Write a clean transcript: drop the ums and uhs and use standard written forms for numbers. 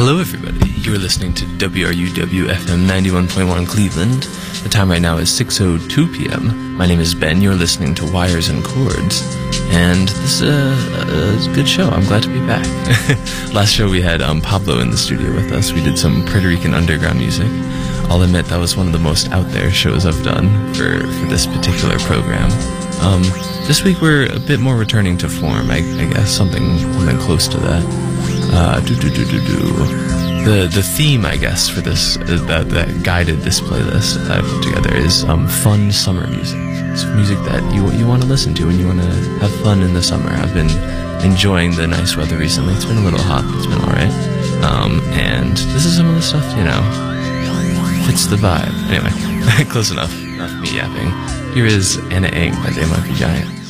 Hello everybody, you're listening to WRUW FM 91.1 Cleveland. The time right now is 6:02 p.m. My name is Ben, you're listening to Wires and Chords, and this is a good show. I'm glad to be back. Last show we had Pablo in the studio with us. We did some Puerto Rican underground music. I'll admit that was one of the most out there shows I've done for this particular program. This week we're a bit more returning to form, I guess, something close to that. The theme, I guess, for this that guided this playlist that I put together is fun summer music. It's music that you want to listen to and you want to have fun in the summer. I've been enjoying the nice weather recently. It's been a little hot, but it's been alright. And this is some of the stuff, fits the vibe. Anyway, close enough. Enough me yapping. Here is Anna Ng by They Might Be Giants.